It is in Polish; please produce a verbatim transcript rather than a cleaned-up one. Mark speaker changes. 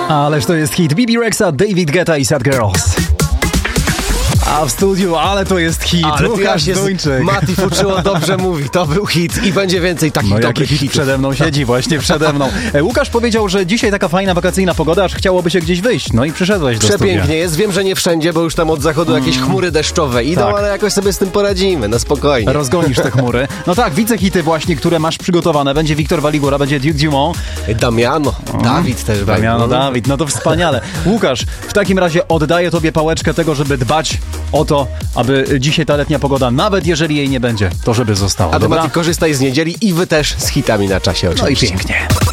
Speaker 1: Ależ to jest hit. Bibi Rexa, David Guetta i Sad Girls. A w studiu, ale to jest hit.
Speaker 2: Ale
Speaker 1: Łukasz Duńczyk.
Speaker 2: Mati Fuczyło dobrze mówi, to był hit i będzie więcej takich
Speaker 1: No
Speaker 2: dobrych
Speaker 1: jaki hit
Speaker 2: hitów.
Speaker 1: przede mną siedzi, właśnie przede mną. E, Łukasz powiedział, że dzisiaj taka fajna wakacyjna pogoda, aż chciałoby się gdzieś wyjść. No i przyszedłeś do
Speaker 2: Przepięknie
Speaker 1: studia.
Speaker 2: jest, wiem, że nie wszędzie, bo już tam od zachodu jakieś chmury deszczowe idą,
Speaker 1: Tak.
Speaker 2: ale jakoś sobie z tym poradzimy, na spokojnie.
Speaker 1: Rozgonisz te chmury. No tak, wicehity właśnie, które masz przygotowane. Będzie Wiktor Waligura, będzie Duke Dumont.
Speaker 2: Damiano, Dawid też będzie.
Speaker 1: Damiano,
Speaker 2: No.
Speaker 1: Dawid, no to wspaniale. Łukasz, w takim razie oddaję tobie pałeczkę tego, żeby dbać o to, aby dzisiaj ta letnia pogoda, nawet jeżeli jej nie będzie, to żeby została.
Speaker 2: A ty,
Speaker 1: Dobra?
Speaker 2: Mati, korzystaj z niedzieli i wy też z hitami na czasie
Speaker 1: No i
Speaker 2: oczywiście.
Speaker 1: pięknie.